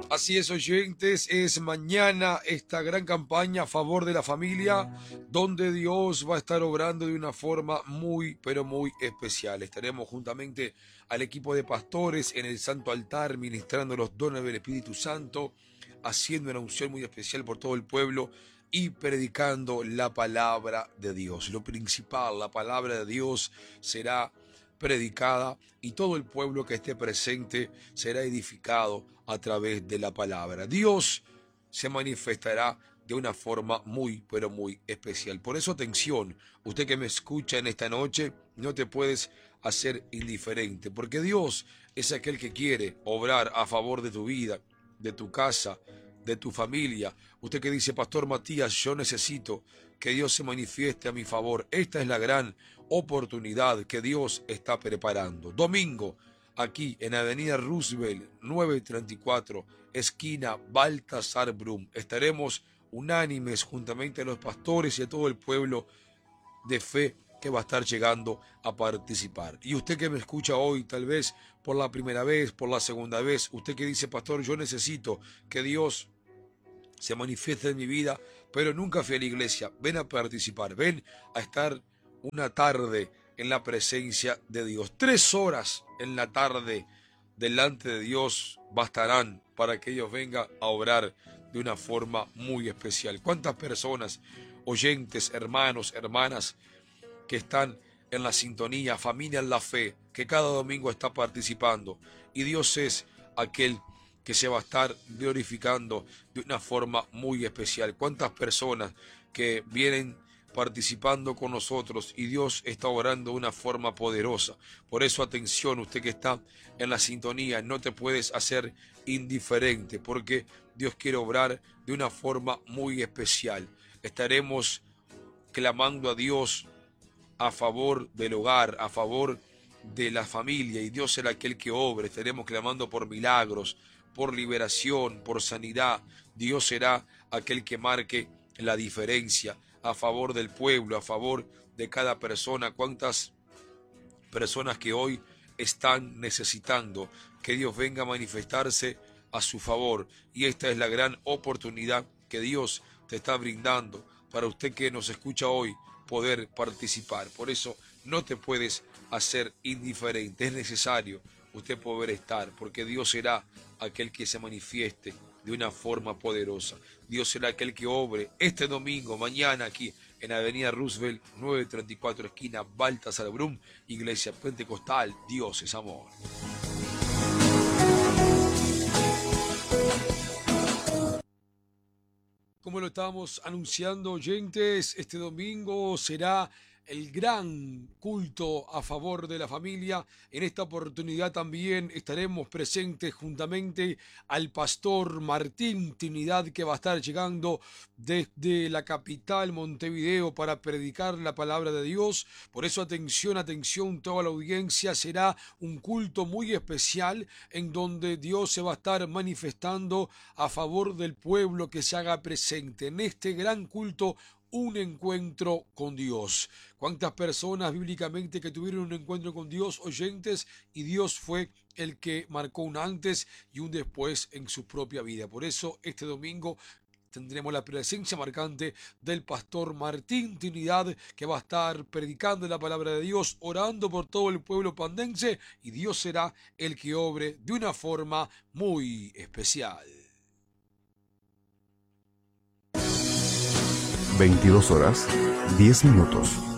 Así es, oyentes, es mañana esta gran campaña a favor de la familia, donde Dios va a estar obrando de una forma muy, pero muy especial. Estaremos juntamente al equipo de pastores en el Santo Altar, ministrando los dones del Espíritu Santo, haciendo una unción muy especial por todo el pueblo y predicando la palabra de Dios. Lo principal, la palabra de Dios será predicada y todo el pueblo que esté presente será edificado a través de la palabra. Dios se manifestará de una forma muy, pero muy especial. Por eso, atención, usted que me escucha en esta noche, no te puedes hacer indiferente, porque Dios es aquel que quiere obrar a favor de tu vida, de tu casa, de tu familia. Usted que dice, Pastor Matías, yo necesito que Dios se manifieste a mi favor. Esta es la gran oportunidad que Dios está preparando. Domingo, aquí en Avenida Roosevelt, 934, esquina Baltasar Brum. Estaremos unánimes juntamente a los pastores y a todo el pueblo de fe que va a estar llegando a participar. Y usted que me escucha hoy, tal vez por la primera vez, por la segunda vez, usted que dice, pastor, yo necesito que Dios se manifieste en mi vida, pero nunca fui a la iglesia. Ven a participar, ven a estar una tarde en la presencia de Dios. 3 horas en la tarde delante de Dios bastarán para que ellos vengan a obrar de una forma muy especial. ¿Cuántas personas, oyentes, hermanos, hermanas, que están en la sintonía, familia en la fe, que cada domingo está participando? Y Dios es aquel que se va a estar glorificando de una forma muy especial. ¿Cuántas personas que vienen participando con nosotros y Dios está orando de una forma poderosa? Por eso, atención, usted que está en la sintonía, no te puedes hacer indiferente, porque Dios quiere obrar de una forma muy especial. Estaremos clamando a Dios a favor del hogar, a favor de la familia, y Dios será aquel que obre. Estaremos clamando por milagros, por liberación, por sanidad. Dios será aquel que marque la diferencia a favor del pueblo, a favor de cada persona. ¿Cuántas personas que hoy están necesitando que Dios venga a manifestarse a su favor? Y esta es la gran oportunidad que Dios te está brindando para usted que nos escucha hoy, poder participar. Por eso no te puedes hacer indiferente, es necesario usted poder estar, porque Dios será aquel que se manifieste de una forma poderosa. Dios será aquel que obre este domingo, mañana, aquí en Avenida Roosevelt, 934, esquina Baltasar Brum, Iglesia Pentecostal. Dios es amor. Como lo estábamos anunciando, oyentes, este domingo será el gran culto a favor de la familia. En esta oportunidad también estaremos presentes juntamente al pastor Martín Trinidad, que va a estar llegando desde la capital Montevideo para predicar la palabra de Dios. Por eso, atención, atención, toda la audiencia, será un culto muy especial en donde Dios se va a estar manifestando a favor del pueblo que se haga presente en este gran culto. Un encuentro con Dios. ¿Cuántas personas bíblicamente que tuvieron un encuentro con Dios, oyentes? Y Dios fue el que marcó un antes y un después en su propia vida. Por eso este domingo tendremos la presencia marcante del pastor Martín Trinidad, que va a estar predicando la palabra de Dios, orando por todo el pueblo pandense, y Dios será el que obre de una forma muy especial. 22 horas, 10 minutos.